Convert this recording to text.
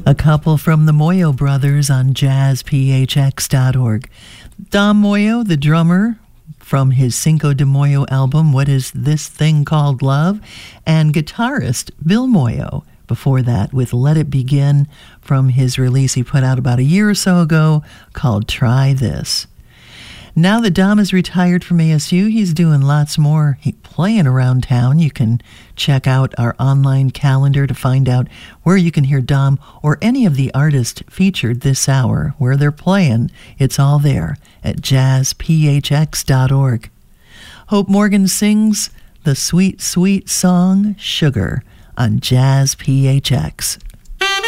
A couple from the Moyo Brothers on jazzphx.org. Dom Moyo, the drummer, from his Cinco de Moyo album, What Is This Thing Called Love? And guitarist Bill Moyo, before that, with Let It Begin, from his release he put out about a year or so ago called Try This. Now that Dom is retired from ASU, he's doing lots more playing around town. You can check out our online calendar to find out where you can hear Dom or any of the artists featured this hour, where they're playing. It's all there at jazzphx.org. Hope Morgan sings the sweet, sweet song Sugar on Jazz PHX.